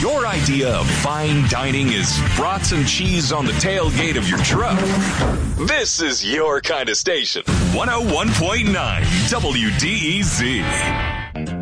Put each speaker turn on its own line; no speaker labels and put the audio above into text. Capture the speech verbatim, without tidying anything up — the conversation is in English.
your idea of fine dining is brats and cheese on the tailgate of your truck, this is your kind of station. one oh one point nine W D E Z.